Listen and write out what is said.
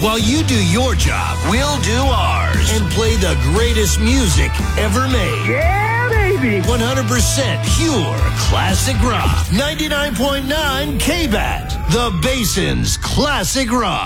While you do your job, we'll do ours and play the greatest music ever made. Yeah, baby! 100% pure classic rock. 99.9 KBAT, the Basin's Classic Rock.